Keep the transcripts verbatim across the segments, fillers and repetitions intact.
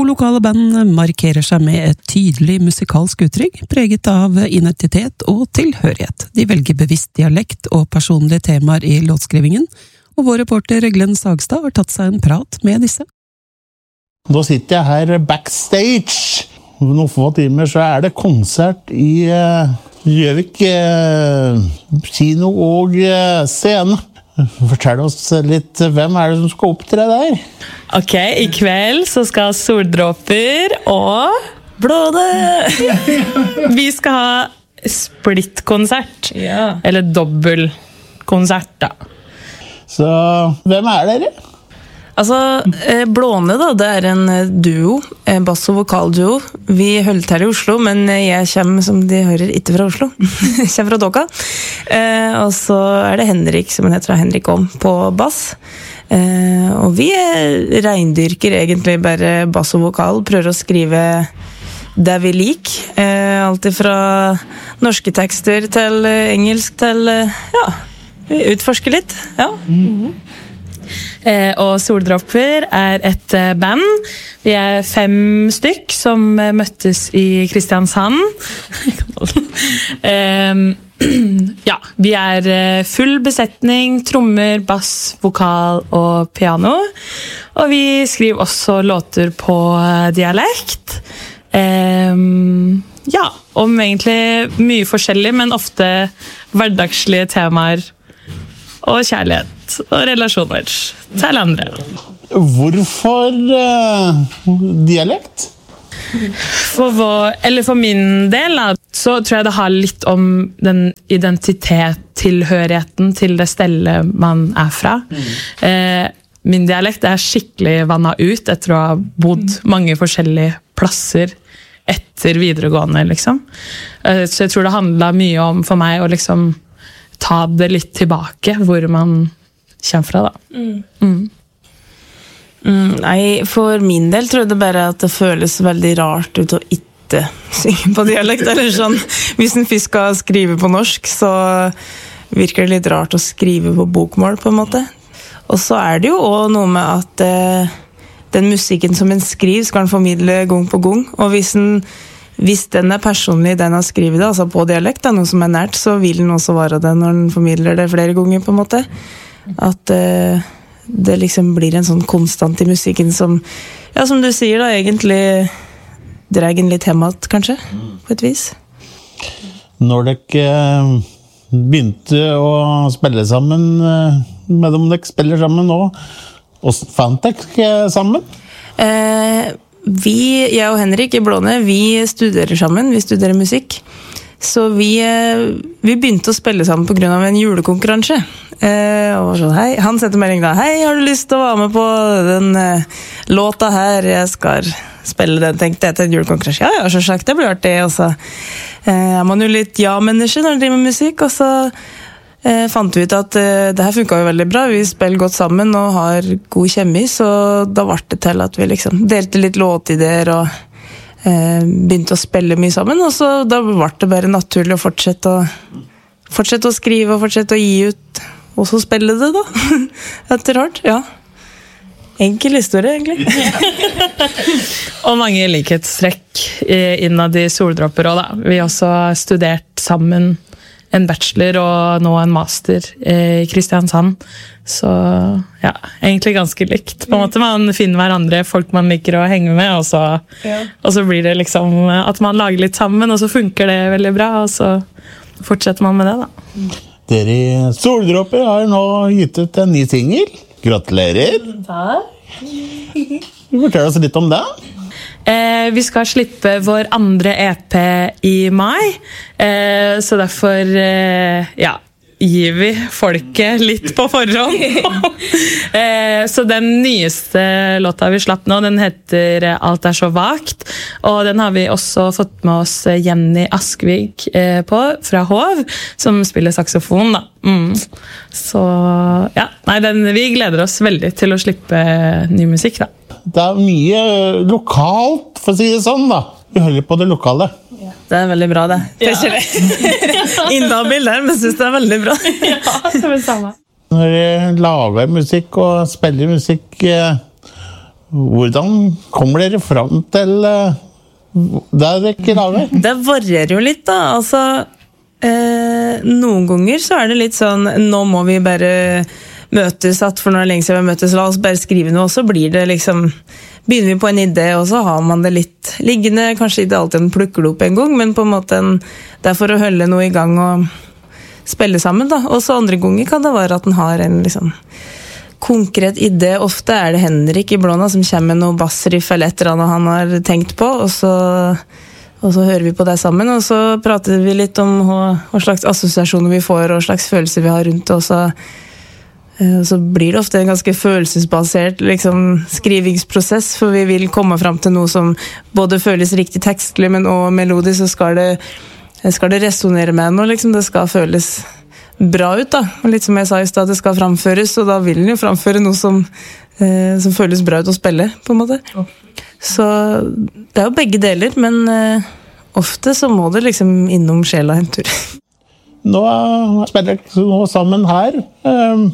lokale band markerer seg med et tydelig musikalsk uttrykk, preget av identitet og tilhørighet. De velger bevisst dialekt og personlige temaer i låtskrivingen, og vår reporter Glenn Sagstad har tatt seg en prat med disse. Nå sitter jeg her backstage. Om noen få timer så er det konsert i uh, Gjøvik uh, kino og uh, scene. Fortell oss litt, hvem er det som skal opptre der? Ok, i kveld så skal Soldråper og Blåne. Vi skal ha splitt-konsert, ja. Eller dobbeltkonsert da. Så hvem er dere? Altså, Blåne da, det er en duo, bass- og vokalduo. Vi holder til i Oslo, men jeg kommer, som de hører, ikke fra Oslo. Jeg kommer fra Tåka. Eh, og så er det Henrik, som han heter, Henrik Om, på bass. Eh, og vi reindyrker egentlig bare bass og vokal, prøver å skrive det vi liker. Eh, alt fra norske tekster til engelsk til, ja, vi utforsker litt, ja. Mm-hmm. Eh, og Soldråper er et eh, band. Vi er fem stykk som eh, møttes i Kristiansand. eh, ja, vi er eh, full besetning, trommer, bass, vokal og piano. Og vi skriver også låter på eh, dialekt. Eh, ja, om egentlig mye forskjellig, men ofte hverdagslige temaer og kjærlighet og relasjoner til andre. Hvorfor uh, dialekt? For, vår, eller for min del da, så tror jeg det har litt om den identitet, tilhørigheten til det stedet man er fra. Mm. Eh, min dialekt er skikkelig vannet ut etter å ha bodd mange forskjellige plasser etter videregående, liksom. Eh, så jeg tror det handlet mye om for meg å liksom ta det litt tilbake, hvor man kommer fra da. Mm. Mm. Mm, nei, for min del tror jeg det bare at det føles veldig rart ut å ikke synge på dialekt, eller sånn. Hvis en fisk skal skrive på norsk, så virker det litt rart å skrive på bokmål, på en måte. Og så er det jo også noe med at eh, den musikken som en skriver skal en formidle gang på gang, og hvis en Hvis den er personlig, den har skrivet det, altså på dialekt, da, noe som er nært, så vil den også være det når den formidler det flere ganger, på en måte. At uh, det liksom blir en sånn konstant i musikken som, ja, som du sier da, egentlig drar litt temaet, kanskje, på et vis. Når dere begynte å spille sammen, med dem dere spiller sammen nå, hvordan fant dere sammen? Eh... Vi, jeg og Henrik i Blåne, vi studerer sammen, vi studerer musikk. Så vi, vi begynte å spille sammen på grunn av en julekonkurranse. Eh, og sånn, hei, han sendte melding da, hei, har du lyst til å være med på den eh, låta her? Jeg skal spille den, tenkte jeg, til en julekonkurranse. Ja, ja, så sagt, det blir artig. Og så eh, er man jo litt ja-menneske når man driver med musikk, og så Eh, fant vi ut at eh, det her funket jo veldig bra. Vi spiller godt sammen og har god kjemi, så da var det til at vi liksom delte litt låtideer og eh, begynte å spille mye sammen, og så da var det bare naturlig å fortsette å, fortsette å skrive og fortsette å gi ut, og så spille det da, etter hvert, ja. Enkel historie, egentlig. Og mange likhetstrekk innad i Soldråper også, da. Vi har også studert sammen en bachelor og nå en master i Kristiansand. Så ja, egentlig ganske likt. På en måte man finner hverandre, folk man liker å henge med, og så, ja. Og så blir det liksom at man lager litt sammen, og så funker det veldig bra, og så fortsetter man med det da. Dere i Soldråper har nå gitt ut en ny single. Gratulerer! Takk! Fortell oss litt om det. Eh, vi skal slippe vår andre E P i mai, eh, så derfor eh, ja, gir vi folket litt på forhånd. eh, så den nyeste låta vi slapp nå, den heter Alt er så vagt, og den har vi også fått med oss Jenny Askvig eh, på, fra Hov, som spiller saxofon da. Mm. Så ja, nei, den, vi gleder oss veldig til å slippe ny musikk da. Det er mye lokalt, for å si det sånn da. Vi holder på det lokale. Ja. Det er veldig bra det. Ja. Innabil der, men synes det er veldig bra. Ja, det er det samme. Når jeg lager musikk og spiller musikk, hvordan kommer dere fram til uh, der dere lager? Det varierer jo litt da, altså eh, noen ganger så er det litt sånn, nå må vi bare møtes, at for når det er lenge siden vi møtes, la oss bare skrive noe, og så blir det liksom, begynner vi på en idé, og så har man det litt liggende, kanskje ikke alltid en plukker det opp en gang, men på en måte en, det er for å holde noe i gang og spille sammen da, og så andre ganger kan det være at den har en liksom konkret idé. Ofte er det Henrik i Blåna som kommer med noe bassriff eller et eller annet han har tenkt på, og så, og så hører vi på det sammen, og så prater vi litt om hva, hva slags assosiasjoner vi får, og hva slags følelser vi har rundt det, og så, så blir det ofte en ganske følelsesbasert liksom, skrivingsprosess, for vi vil komme frem til noe som både føles riktig tekstlig, men også melodisk, så skal det, skal det resonere med noe, liksom. Det skal føles bra ut da, og litt som jeg sa i sted, det skal framføres, og da vil den jo framføre noe som, eh, som føles bra ut å spille, på en måte. Så det er jo begge deler, men eh, ofte så må det liksom innom sjela en tur. Nå spiller dere nå sammen her. Um,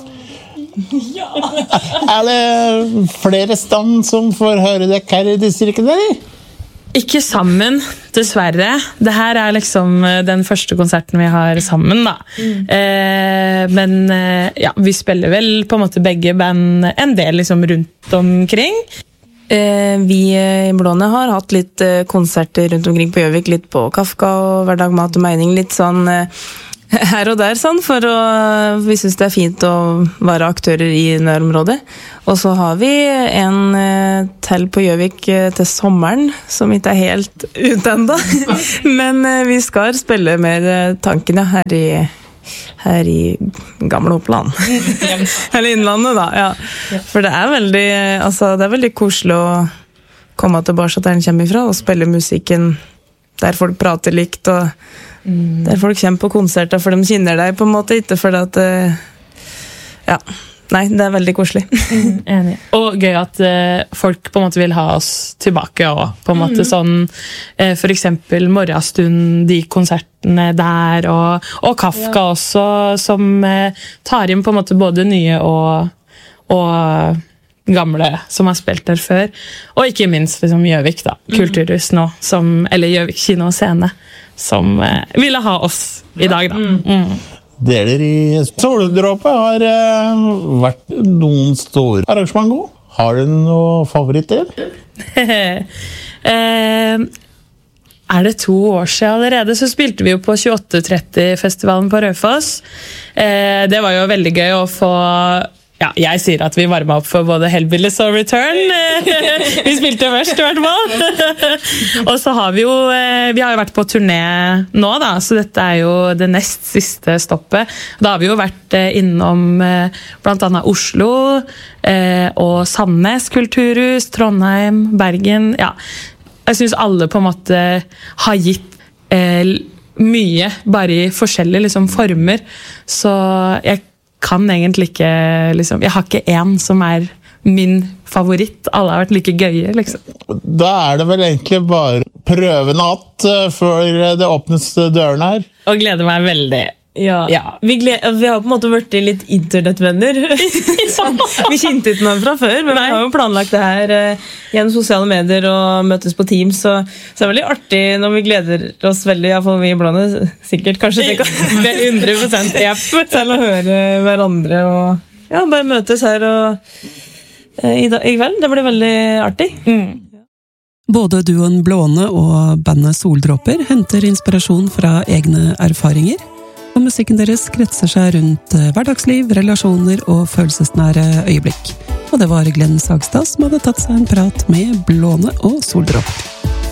ja. Er det flere stand som får høre dere her i distriktet, eller? Ikke sammen, dessverre. Det her er liksom den første konserten vi har sammen, da. Mm. Eh, men eh, ja, vi spiller vel på en måte begge band en del liksom rundt omkring. Eh, vi i Blåne har hatt litt eh, konserter rundt omkring på Gjøvik, litt på Kafka og Hverdag Mat og Mening, litt sånn eh, her og der, sånn, for å, vi synes det er fint å være aktører i nærområdet. Og så har vi en eh, til på Gjøvik eh, til sommeren, som ikke er helt ute enda. Men eh, vi skal spille mer eh, tankene her i, her i gamle Oppland. Eller Innlandet, da, ja. For det er veldig, altså, det er veldig koselig å komme tilbake der den kommer ifra, og spille musikken der folk prater likt, og mm. der folk kommer på konserter for de kjenner deg på en måte, ikke for at ja, nei, det er veldig koselig. Mm, enig. Og gøy at uh, folk på en måte vil ha oss tilbake og på en måte mm. sånn uh, for eksempel Morgenstund, de konsertene der, og, og Kafka ja. Også, som uh, tar inn på en måte både nye og, og gamle som har spilt der før, og ikke minst liksom Gjøvik da, Kulturhus nå, som, eller Gjøvik kino og scene, som eh, ville ha oss i dag da. Mm. Dere i Soldråpe har eh, vært noen store arrangement også. Har du noen favoritter? eh, er det to år siden allerede, så spilte vi jo på tjueåtte tretti-festivalen på Raufoss. Eh, det var jo veldig gøy å få. Ja, jeg sier at vi varmet opp for både Hellbillies og Return. Vi spilte først i hvert fall. Og så har vi jo, vi har jo vært på turné nå da, så dette er jo det nest siste stoppet. Da har vi jo vært innom blant annet Oslo, og Sandnes Kulturhus, Trondheim, Bergen. Ja, jeg synes alle på en måte har gitt mye, bare i forskjellige liksom, former. Så jeg kan egentlig ikke, liksom, jeg har ikke en som er min favoritt. Alle har vært like gøye, liksom. Da er det vel egentlig bare prøvenatt før det åpnes dørene her. Og gleder meg veldig. Ja, ja. Vi, gled, vi har på en måte vært litt internettvenner. Vi kjente ikke noen fra før, men Nei. Vi har jo planlagt det her uh, gjennom sosiale medier og møtes på Teams, så, så det er veldig artig når vi gleder oss veldig, i hvert fall vi i Blåne, sikkert kanskje det er hundre prosent ep til å høre hverandre og ja, bare møtes her og, uh, i, da, i kveld. Det blir veldig artig. Mm. Både duoen Blåne og bandet Soldråper henter inspirasjon fra egne erfaringer, og musikken deres kretser seg rundt hverdagsliv, relasjoner og følelsesnære øyeblikk. Og det var Glenn Sagstad som hadde tatt seg en prat med Blåne og Soldråper.